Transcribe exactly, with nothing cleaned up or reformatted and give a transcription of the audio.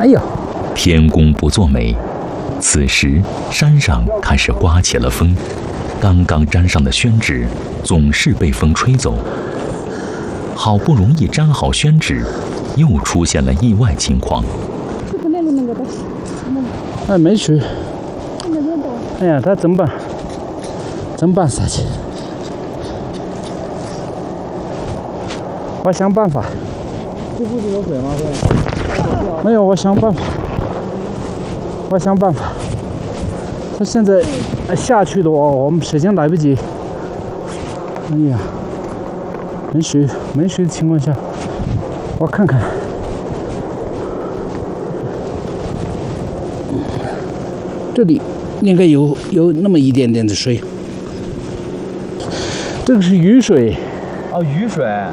哎呦， 天公不作美，此时山上开始刮起了风，刚刚粘上的宣纸总是被风吹走。好不容易粘好宣纸，又出现了意外情况。 哎，没去。哎呀，他怎么办？怎么办下去？我想办法。这不是有水吗？没有，我想办法。我想办法。他现在下去的话，我们时间来不及。哎呀，没水，没水的情况下，我看看。这里应该有有那么一点点的水。这个是雨水。 哦，雨水。